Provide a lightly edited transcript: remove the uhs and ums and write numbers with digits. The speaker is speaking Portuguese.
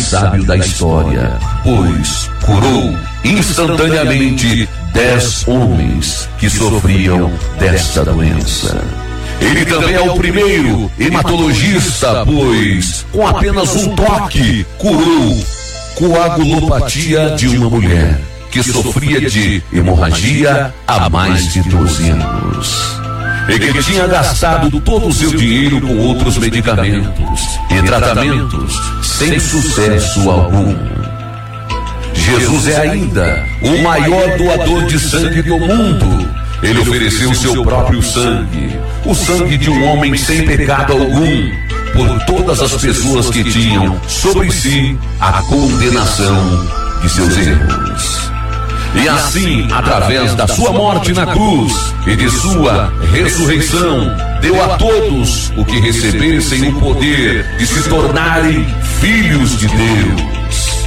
sábio da história, pois curou instantaneamente 10 homens que sofriam desta doença. Ele também é o primeiro hematologista, pois com apenas um toque curou coagulopatia de uma mulher que sofria de hemorragia há mais de 12 anos. E que tinha gastado todo o seu dinheiro com outros medicamentos e tratamentos sem sucesso algum. Jesus é ainda o maior doador de sangue do mundo. Ele ofereceu seu próprio sangue, o sangue de um homem sem pecado algum, por todas as pessoas que tinham sobre si a condenação de seus erros. E assim, através da sua morte na cruz e de sua ressurreição, deu a todos o que recebessem o poder de se tornarem filhos de Deus.